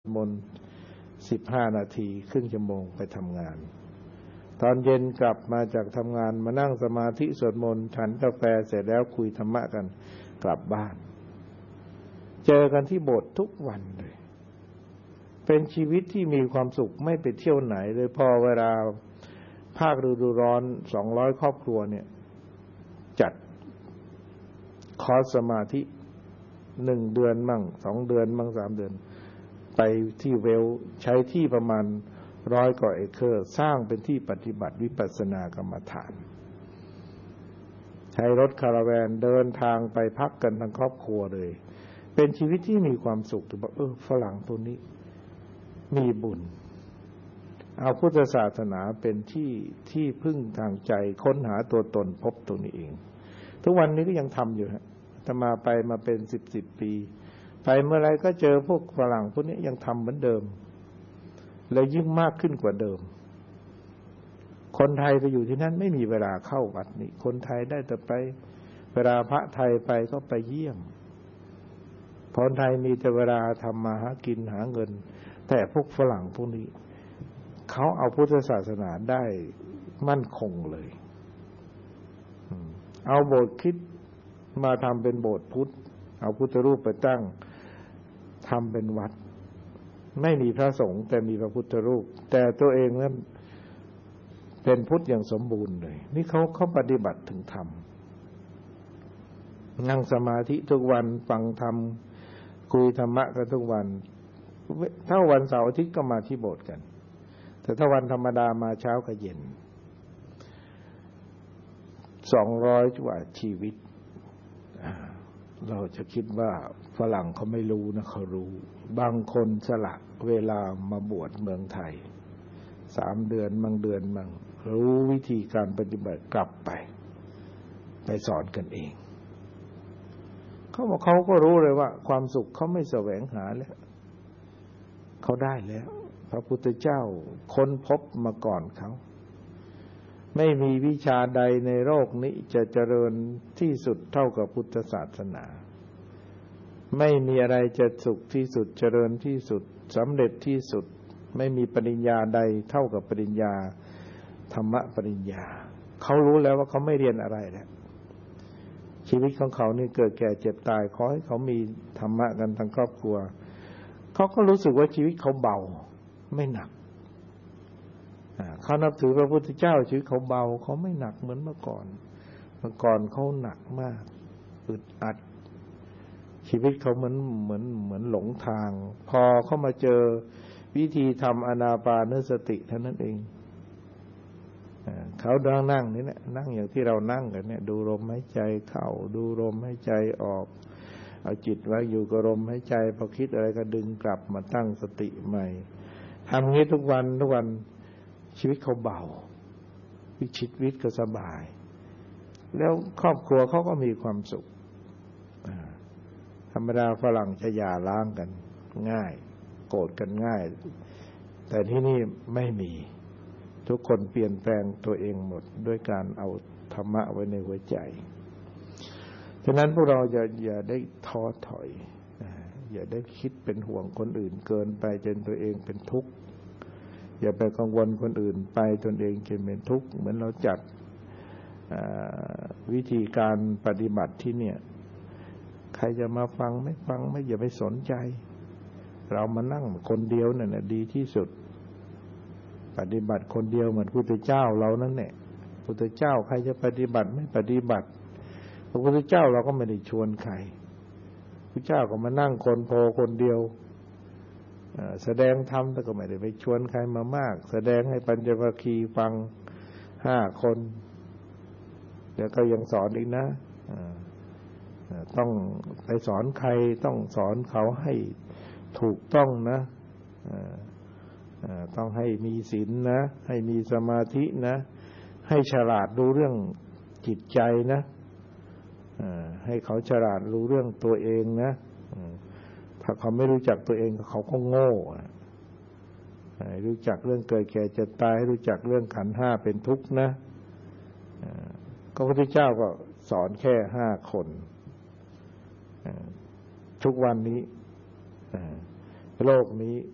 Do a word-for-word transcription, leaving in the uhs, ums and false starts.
มนต์สิบห้านาทีครึ่งชั่วโมงไปทำงานตอนเย็นกลับมาจากทำงานมานั่งสมาธิสวดมนต์ฉันกาแฟเสร็จแล้วคุยธรรมะกันกลับบ้านเจอกันที่โบสถ์ทุกวันเลยเป็นชีวิตที่มีความสุขไม่ไปเที่ยวไหนเลยพอเวลาภาคฤดูร้อนสองร้อยครอบครัวเนี่ยจัดคอร์สสมาธิหนึ่งเดือนมั่งสองเดือนมั่งสามเดือนไปที่เวลใช้ที่ประมาณร้อยกว่าเอเคอร์สร้างเป็นที่ปฏิบัติวิปัสสนากรรมฐานใช้รถคาราแวนเดินทางไปพักกันทั้งครอบครัวเลยเป็นชีวิตที่มีความสุขถือว่าเออฝรั่งตัวนี้มีบุญเอาพุทธศาสนาเป็นที่ที่พึ่งทางใจค้นหาตัวตนพบตรงนี้เองทุกวันนี้ก็ยังทำอยู่ฮะแต่มาไปมาเป็นสิบสิบปีไปเมื่อไรก็เจอพวกฝรั่งพวกนี้ยังทำเหมือนเดิมแล้วยิ่งมากขึ้นกว่าเดิมคนไทยไปอยู่ที่นั่นไม่มีเวลาเข้าวัดนี่คนไทยได้แต่ไปเวลาพระไทยไปก็ไปเยี่ยมคนไทยมีแต่เวลาทำมาหากินหาเงินแต่พวกฝรั่งพวกนี้เขาเอาพุทธศาสนาได้มั่นคงเลยเอาโบสถ์คริสต์มาทำเป็นโบสถ์พุทธเอาพุทธรูปไปตั้งทำเป็นวัดไม่มีพระสงฆ์แต่มีพระพุทธรูปแต่ตัวเองนั้นเป็นพุทธอย่างสมบูรณ์เลยนี่เขาเขาปฏิบัติถึงธรรมนั่งสมาธิทุกวันฟังธรรมคุยธรรมะกันทุกวันถ้าวันเสาร์อาทิตย์ก็มาที่โบสถ์กันแต่ถ้าวันธรรมดามาเช้ากับเย็นสองร้อยกว่าชีวิตเราจะคิดว่าฝรั่งเขาไม่รู้นะเขารู้บางคนสละเวลามาบวชเมืองไทยสามเดือนบางเดือนบางรู้วิธีการปฏิบัติกลับไปไปสอนกันเองเขาบอกเขาก็รู้เลยว่าความสุขเขาไม่แสวงหาแล้วเขาได้แล้วพระพุทธเจ้าค้นพบมาก่อนเขาไม่มีวิชาใดในโลกนี้จะเจริญที่สุดเท่ากับพุทธศาสนาไม่มีอะไรจะสุขที่สุดเจริญที่สุดสำเร็จที่สุดไม่มีปริญญาใดเท่ากับปริญญาธรรมปริญญาเขารู้แล้วว่าเขาไม่เรียนอะไรแล้วชีวิตของเขานี่เกิดแก่เจ็บตายขอให้เขามีธรรมะกันทั้งครอบครัวเขาก็รู้สึกว่าชีวิตเขาเบาไม่หนักเขานับถือพระพุทธเจ้าชีวิตเขาเบาเขาไม่หนักเหมือนเมื่อก่อนเมื่อก่อนเขาหนักมากอึดอัดชีวิตเขาเหมือนเหมือนเหมือนหลงทางพอเขามาเจอวิธีทำอานาปานสติเท่านั้นเองเขาดังนั่งนี่แหละนั่งอย่างที่เรานั่งกันเนี่ยดูลมหายใจเข้าดูลมหายใจออกเอาจิตไว้อยู่กับลมหายใจพอคิดอะไรก็ดึงกลับมาตั้งสติใหม่ทำงี้ทุกวันทุกวันชีวิตเขาเบาวิชิตวิตก็สบายแล้วครอบครัวเขาก็มีความสุขธรรมดาฝรั่งจะหย่าร้างกันง่ายโกรธกันง่ายแต่ที่นี่ไม่มีทุกคนเปลี่ยนแปลงตัวเองหมดด้วยการเอาธรรมะไว้ในหัวใจฉะนั้นพวกเราอย่าอย่าได้ท้อถอยอย่าได้คิดเป็นห่วงคนอื่นเกินไปจนตัวเองเป็นทุกข์อย่าไปกังวลคนอื่นไปตนเองจนเป็นทุกข์เหมือนเราจัดวิธีการปฏิบัติที่เนี่ยใครจะมาฟังไม่ฟังไม่อย่าไปสนใจเรามานั่งคนเดียวนั่นแหละดีที่สุดปฏิบัติคนเดียวเหมือนพุทธเจ้าเรานั่นแหละพุทธเจ้าใครจะปฏิบัติไม่ปฏิบัติพระพุทธเจ้าเราก็ไม่ได้ชวนใครพระเจ้าก็มานั่งคนโพคนเดียวแสดงธรรมแต่ก็ไม่ได้ไปชวนใครมามากแสดงให้ปัญจวัคคีย์ฟังห้าคนเดี๋ยวก็ยังสอนอีกนะต้องไปสอนใครต้องสอนเขาให้ถูกต้องนะต้องให้มีศีลนะให้มีสมาธินะให้ฉลาดรู้เรื่องจิตใจนะให้เขาฉลาดรู้เรื่องตัวเองนะถ้าเขาไม่รู้จักตัวเองเขาก็โง่รู้จักเรื่องเกิดแก่เจ็บตายให้รู้จักเรื่องขันธ์ห้าเป็นทุกข์นะพระพุทธเจ้าก็สอนแค่ห้าคนทุกวันนี้โลกนี้